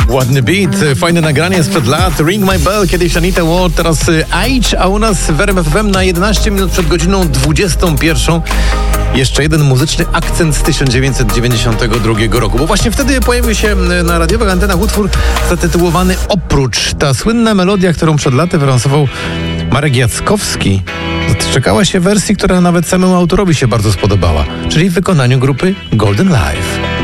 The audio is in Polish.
Ładny beat, fajne nagranie sprzed lat. Ring My Bell, kiedyś Anita Ward, teraz Age, a u nas w RMF FM na 11 minut przed godziną 21. Jeszcze jeden muzyczny akcent z 1992 roku, bo właśnie wtedy pojawił się na radiowych antenach utwór zatytułowany Oprócz. Ta słynna melodia, którą przed laty wylansował Marek Jackowski, doczekała się wersji, która nawet samemu autorowi się bardzo spodobała, czyli w wykonaniu grupy Golden Live.